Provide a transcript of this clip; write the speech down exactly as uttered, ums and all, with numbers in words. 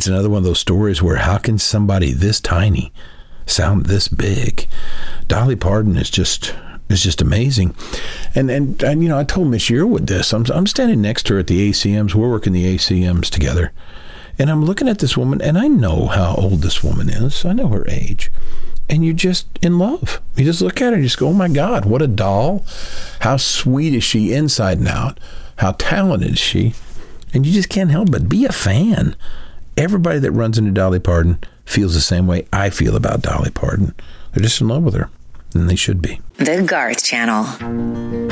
it's another one of those stories where how can somebody this tiny sound this big? Dolly Parton is just is just amazing. And, and and you know, I told Miss Yearwood this. I'm I'm standing next to her at the A C Ms. We're working the A C Ms together. And I'm looking at this woman, and I know how old this woman is. I know her age. And you're just in love. You just look at her and you just go, oh, my God, what a doll. How sweet is she inside and out? How talented is she? And you just can't help but be a fan. Everybody that runs into Dolly Parton feels the same way I feel about Dolly Parton. They're just in love with her, and they should be. The Garth Channel.